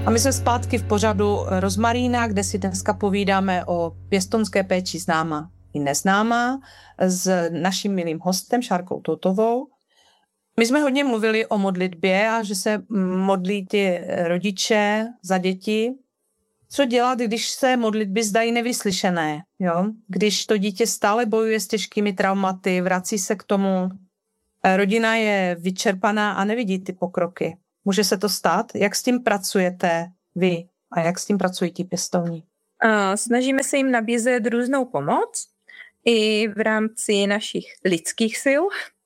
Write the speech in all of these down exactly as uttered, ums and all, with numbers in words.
A my jsme zpátky v pořadu Rozmarína, kde si dneska povídáme o pěstounské péči známá i neznámá s naším milým hostem Šárkou Toutovou. My jsme hodně mluvili o modlitbě a že se modlí ty rodiče za děti. Co dělat, když se modlitby zdají nevyslyšené? Jo? Když to dítě stále bojuje s těžkými traumaty, vrací se k tomu, rodina je vyčerpaná a nevidí ty pokroky. Může se to stát? Jak s tím pracujete vy a jak s tím pracují ti pěstouni? Snažíme se jim nabízet různou pomoc i v rámci našich lidských sil,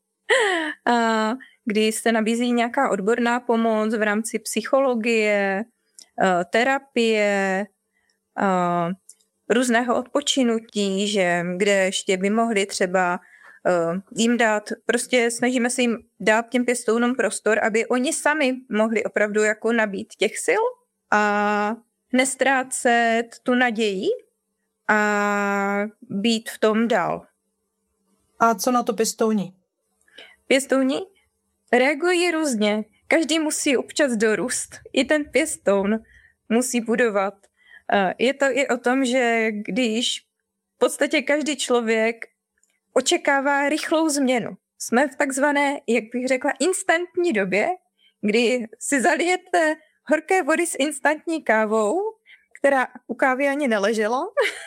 kdy se nabízí nějaká odborná pomoc v rámci psychologie, terapie, různého odpočinutí, že kde ještě by mohli třeba jim dát, prostě snažíme se jim dát těm pěstounům prostor, aby oni sami mohli opravdu jako nabít těch sil a nestrácet tu naději a být v tom dál. A co na to pěstouni? Pěstouni reagují různě. Každý musí občas dorůst. I ten pěstoun musí budovat. Je to i o tom, že když v podstatě každý člověk očekává rychlou změnu. Jsme v takzvané, jak bych řekla, instantní době, kdy si zalijete horké vody s instantní kávou, která u kávy ani neležela.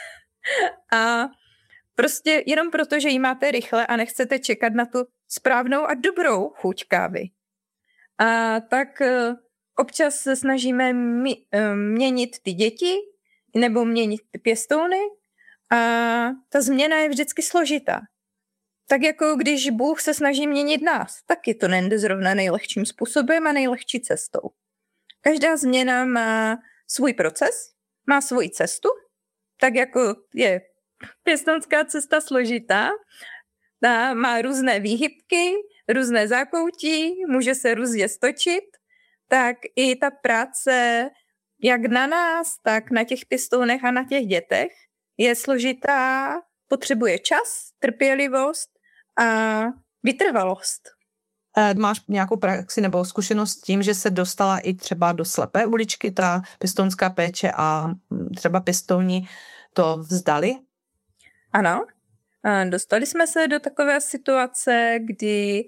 A prostě jenom proto, že ji máte rychle a nechcete čekat na tu správnou a dobrou chuť kávy. A tak občas se snažíme měnit ty děti nebo měnit ty pěstouny a ta změna je vždycky složitá. Tak jako když Bůh se snaží měnit nás, taky to nejde zrovna nejlehčím způsobem a nejlehčí cestou. Každá změna má svůj proces, má svoji cestu, tak jako je pěstounská cesta složitá, ta má různé výhybky, různé zákoutí, může se různě stočit, tak i ta práce jak na nás, tak na těch pěstounech a na těch dětech je složitá, potřebuje čas, trpělivost a vytrvalost. Máš nějakou praxi nebo zkušenost s tím, že se dostala i třeba do slepé uličky ta pěstounská péče a třeba pěstouni to vzdali? Ano, dostali jsme se do takové situace, kdy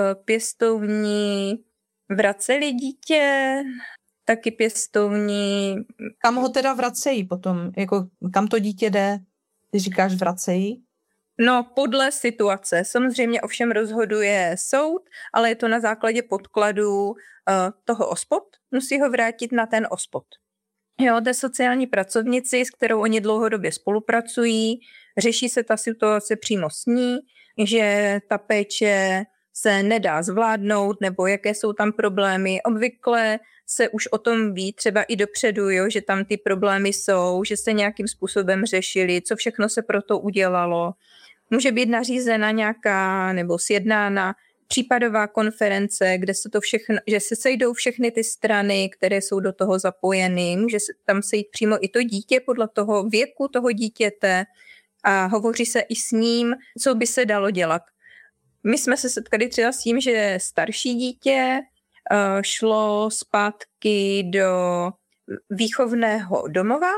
pěstouni vraceli dítě, taky pěstouni... Kam ho teda vracejí potom? Jako, kam to dítě jde? Ty říkáš vracejí? No, podle situace. Samozřejmě ovšem rozhoduje soud, ale je to na základě podkladů uh, toho ospod. Musí ho vrátit na ten ospod. Jo, té sociální pracovnici, s kterou oni dlouhodobě spolupracují, řeší se ta situace přímo s ní, že ta péče se nedá zvládnout, nebo jaké jsou tam problémy. Obvykle se už o tom ví třeba i dopředu, jo, že tam ty problémy jsou, že se nějakým způsobem řešili, co všechno se pro to udělalo. Může být nařízena nějaká nebo sjednána případová konference, kde se to všechno, že se sejdou všechny ty strany, které jsou do toho zapojeny, může se tam sejít přímo i to dítě podle toho věku toho dítěte a hovoří se i s ním, co by se dalo dělat. My jsme se setkali třeba s tím, že starší dítě uh, šlo zpátky do výchovného domova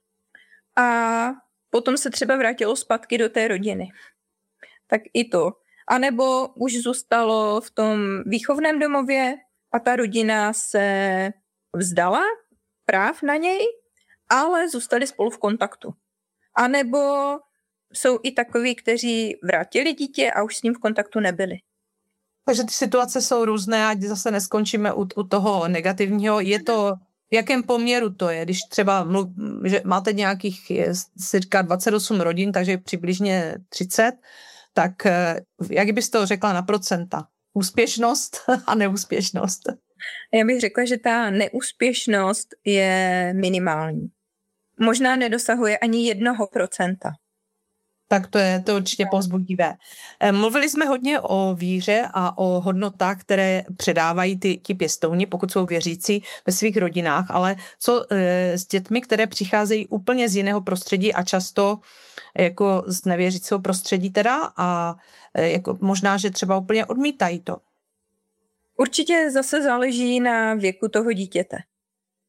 a potom se třeba vrátilo zpátky do té rodiny. Tak i to. A nebo už zůstalo v tom výchovném domově a ta rodina se vzdala práv na něj, ale zůstali spolu v kontaktu. A nebo jsou i takoví, kteří vrátili dítě a už s ním v kontaktu nebyli. Takže ty situace jsou různé, ať zase neskončíme u, u toho negativního. Je to, v jakém poměru to je? Když třeba mluv, že máte nějakých cirka dvacet osm rodin, takže přibližně třicet, tak jak bys to řekla na procenta? Úspěšnost a neúspěšnost? Já bych řekla, že ta neúspěšnost je minimální. Možná nedosahuje ani jednoho procenta. Tak to je to určitě povzbudivé. Mluvili jsme hodně o víře a o hodnotách, které předávají ty, ti pěstouni, pokud jsou věřící ve svých rodinách, ale co e, s dětmi, které přicházejí úplně z jiného prostředí a často jako z nevěřícího prostředí teda a e, jako možná, že třeba úplně odmítají to? Určitě zase záleží na věku toho dítěte.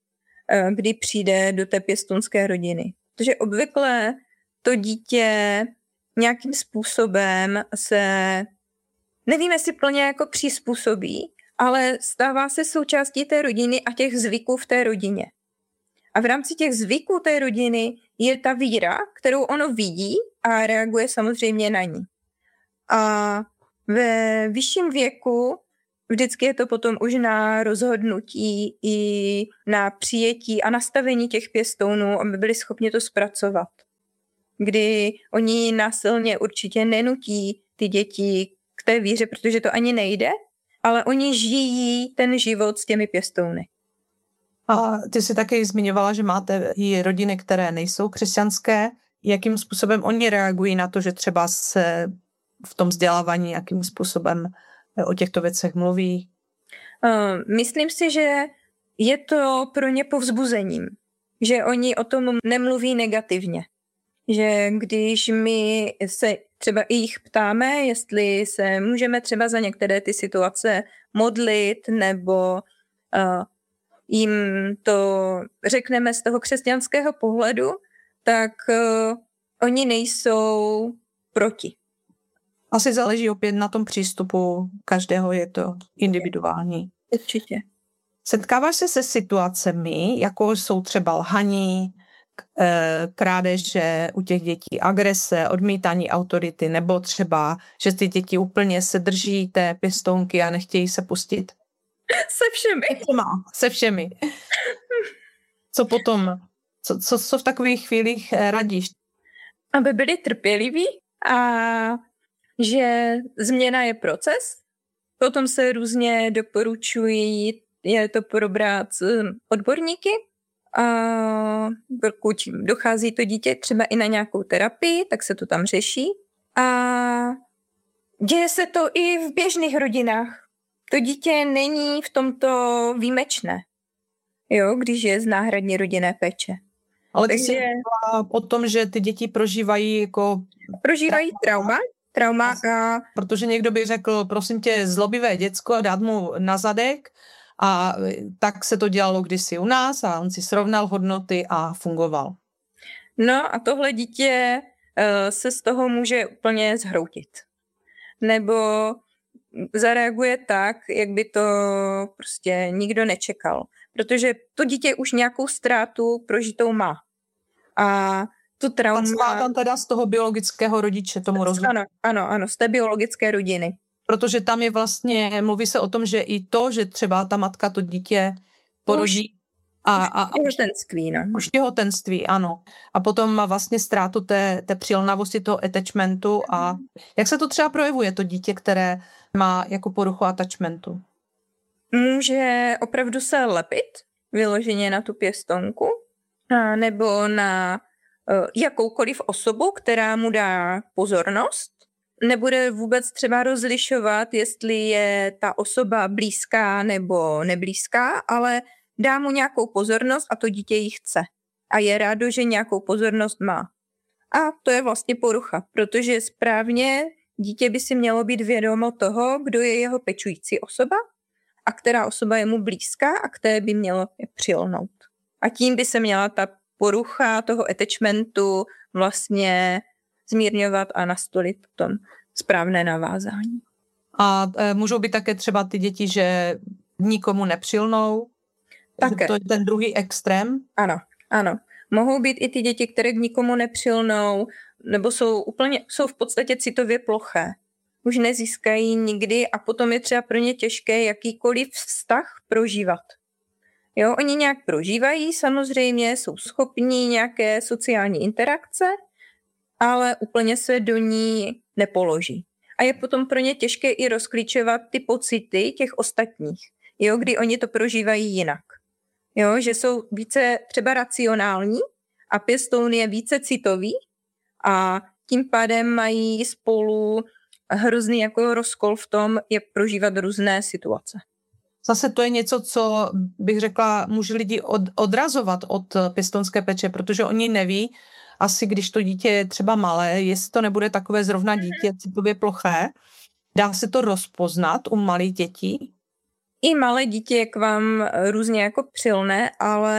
kdy přijde do té pěstounské rodiny. Protože obvykle to dítě nějakým způsobem se, nevím, jestli plně jako přizpůsobí, ale stává se součástí té rodiny a těch zvyků v té rodině. A v rámci těch zvyků té rodiny je ta víra, kterou ono vidí a reaguje samozřejmě na ní. A ve vyšším věku vždycky je to potom už na rozhodnutí i na přijetí a nastavení těch pěstounů, aby byli schopni to zpracovat. Kdy oni násilně určitě nenutí ty děti k té víře, protože to ani nejde, ale oni žijí ten život s těmi pěstouny. A ty jsi taky zmiňovala, že máte i rodiny, které nejsou křesťanské. Jakým způsobem oni reagují na to, že třeba se v tom vzdělávání jakým způsobem o těchto věcech mluví? Uh, myslím si, že je to pro ně povzbuzením, že oni o tom nemluví negativně. Že když my se třeba i jich ptáme, jestli se můžeme třeba za některé ty situace modlit, nebo uh, jim to řekneme z toho křesťanského pohledu, tak uh, oni nejsou proti. Asi záleží opět na tom přístupu, každého je to individuální. Určitě. Setkáváš se se situacemi, jako jsou třeba lhaní, krádeže u těch dětí, agrese, odmítání autority, nebo třeba, že ty děti úplně se drží té pěstounky a nechtějí se pustit? Se všemi. Co má? Se všemi. Co potom? Co, co, co v takových chvílích radíš? Aby byli trpěliví a že změna je proces. Potom se různě doporučují, je to probrat s odborníky, a pokud dochází to dítě třeba i na nějakou terapii, tak se to tam řeší. A děje se to i v běžných rodinách. To dítě není v tomto výjimečné, jo, když je z náhradní rodinné péče. Ale ty jsi mluvila o tom, že ty děti prožívají jako... Prožívají trauma. Trauma a... Protože někdo by řekl, prosím tě, zlobivé děcko, dát mu na zadek, a tak se to dělalo kdysi u nás a on si srovnal hodnoty a fungoval. No a tohle dítě uh, se z toho může úplně zhroutit. Nebo zareaguje tak, jak by to prostě nikdo nečekal. Protože to dítě už nějakou ztrátu prožitou má. A tu trauma... Tak tam teda z toho biologického rodiče, tomu rozumím. Ano, ano, ano, z té biologické rodiny. Protože tam je vlastně, mluví se o tom, že i to, že třeba ta matka to dítě porodí a, a, a těhotenství, no. Už těhotenství, ano. A potom má vlastně ztrátu té, té přilnavosti, toho attachmentu. A jak se to třeba projevuje, to dítě, které má jako poruchu attachmentu? Může opravdu se lepit vyloženě na tu pěstonku, a nebo na uh, jakoukoliv osobu, která mu dá pozornost. Nebude vůbec třeba rozlišovat, jestli je ta osoba blízká nebo neblízká, ale dá mu nějakou pozornost a to dítě ji chce. A je rádo, že nějakou pozornost má. A to je vlastně porucha, protože správně dítě by si mělo být vědomo toho, kdo je jeho pečující osoba a která osoba je mu blízká a které by mělo přilnout. A tím by se měla ta porucha toho attachmentu vlastně zmírňovat a nastolit tom správné navázání. A e, můžou být také třeba ty děti, že nikomu nepřilnou? Také. To je ten druhý extrém? Ano, ano. Mohou být i ty děti, které k nikomu nepřilnou, nebo jsou úplně, jsou v podstatě citově ploché. Už nezískají nikdy a potom je třeba pro ně těžké jakýkoliv vztah prožívat. Jo, oni nějak prožívají, samozřejmě jsou schopní nějaké sociální interakce, ale úplně se do ní nepoloží. A je potom pro ně těžké i rozklíčovat ty pocity těch ostatních, jo, kdy oni to prožívají jinak. Jo, že jsou více třeba racionální a pěstoun je více citový a tím pádem mají spolu hrozný jako rozkol v tom, jak prožívat různé situace. Zase to je něco, co bych řekla, může lidi od, odrazovat od pěstounské péče, protože oni neví, asi když to dítě je třeba malé, jestli to nebude takové zrovna dítě citově ploché. Dá se to rozpoznat u malých dětí? I malé dítě je k vám různě jako přilné, ale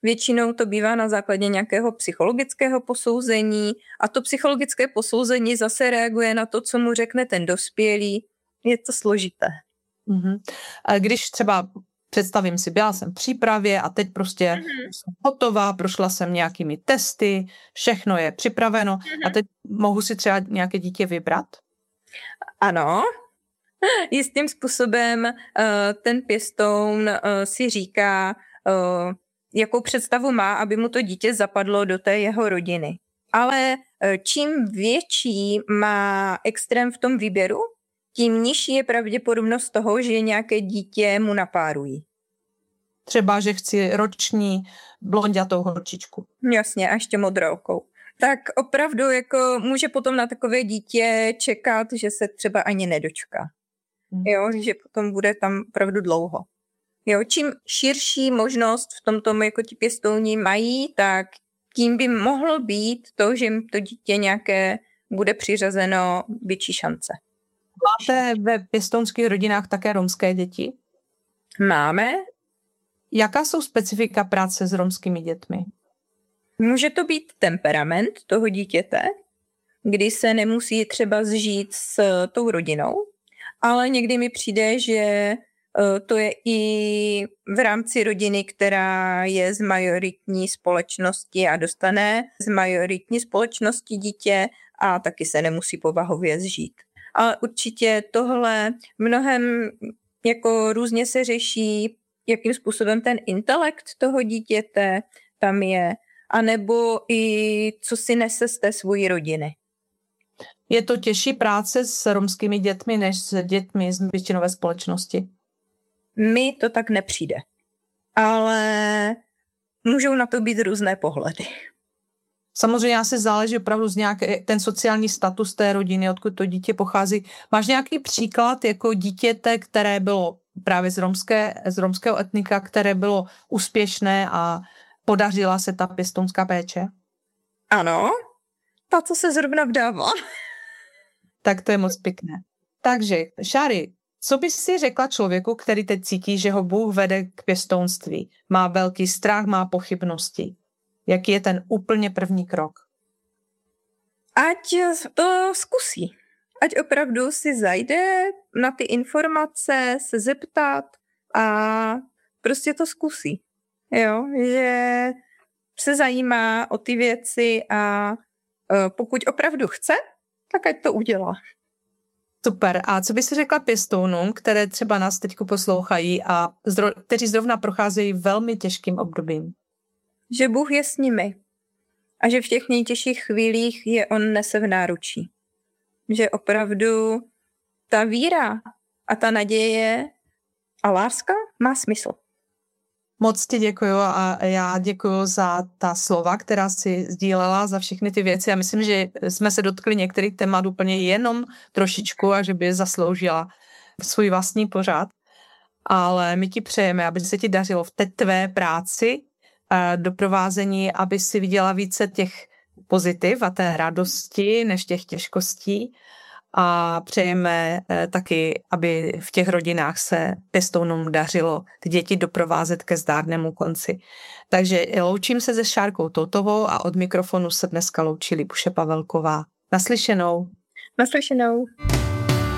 Většinou to bývá na základě nějakého psychologického posouzení a to psychologické posouzení zase reaguje na to, co mu řekne ten dospělý. Je to složité. Mm-hmm. Když třeba představím si, byla jsem v přípravě a teď prostě mm-hmm. jsem hotová, prošla jsem nějakými testy, všechno je připraveno mm-hmm. a teď mohu si třeba nějaké dítě vybrat? Ano. Jistým způsobem ten pěstoun si říká, jakou představu má, aby mu to dítě zapadlo do té jeho rodiny. Ale čím větší má extrém v tom výběru, tím nižší je pravděpodobnost toho, že nějaké dítě mu napárují. Třeba, že chci roční blonďatou holčičku. Jasně, a ještě modrookou. Tak opravdu jako může potom na takové dítě čekat, že se třeba ani nedočká. Hmm. Jo, že potom bude tam opravdu dlouho. Jo, čím širší možnost v tomto jako ti pěstouni mají, tak tím by mohlo být to, že jim to dítě nějaké bude přiřazeno větší šance. Máte ve pěstounských rodinách také romské děti? Máme. Jaká jsou specifika práce s romskými dětmi? Může to být temperament toho dítěte, kdy se nemusí třeba zžít s tou rodinou, ale někdy mi přijde, že to je i v rámci rodiny, která je z majoritní společnosti a dostane z majoritní společnosti dítě a taky se nemusí povahově zžít. Ale určitě tohle mnohem jako různě se řeší, jakým způsobem ten intelekt toho dítěte tam je, anebo i co si nese z té svojí rodiny. Je to těžší práce s romskými dětmi, než s dětmi z většinové společnosti? Mi to tak nepřijde. Ale můžou na to být různé pohledy. Samozřejmě asi záleží opravdu z nějaké, ten sociální status té rodiny, odkud to dítě pochází. Máš nějaký příklad jako dítěte, které bylo právě z, romské, z romského etnika, které bylo úspěšné a podařila se ta pěstounská péče? Ano, ta, co se zrovna vdává. Tak to je moc pěkné. Takže, Šáry, co bys si řekla člověku, který teď cítí, že ho Bůh vede k pěstounství? Má velký strach, má pochybnosti. Jaký je ten úplně první krok? Ať to zkusí. Ať opravdu si zajde na ty informace, se zeptat a prostě to zkusí. Jo, že se zajímá o ty věci a pokud opravdu chce, tak ať to udělá. Super. A co by si řekla pěstounům, které třeba nás teď poslouchají a zdro, kteří zrovna procházejí velmi těžkým obdobím? Že Bůh je s nimi a že v těch nejtěžších chvílích je on nese v náručí. Že opravdu ta víra a ta naděje a láska má smysl. Moc ti děkuju a já děkuju za ta slova, která jsi sdílela, za všechny ty věci. Já myslím, že jsme se dotkli některých témat úplně jenom trošičku a že by je zasloužila svůj vlastní pořad. Ale my ti přejeme, aby se ti dařilo v té tvé práci, doprovázení, aby si viděla více těch pozitiv a té radosti než těch těžkostí. A přejeme taky, aby v těch rodinách se pěstounům dařilo ty děti doprovázet ke zdárnému konci. Takže loučím se se Šárkou Toutovou a od mikrofonu se dneska loučí Libuše Pavelková. Naslyšenou. Naslyšenou.